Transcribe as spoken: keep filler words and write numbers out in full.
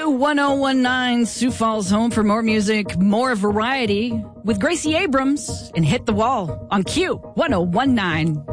Q one oh one nine, Sioux Falls home for more music, more variety with Gracie Abrams and Hit the Wall on Q one oh one nine.